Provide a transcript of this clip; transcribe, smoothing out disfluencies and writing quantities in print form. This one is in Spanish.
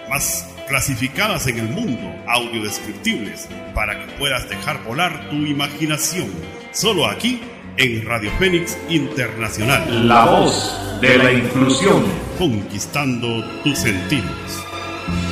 más clasificadas en el mundo, audiodescriptibles, para que puedas dejar volar tu imaginación. Solo aquí, en Radio Fénix Internacional. La voz de la inclusión. Conquistando tus sentidos.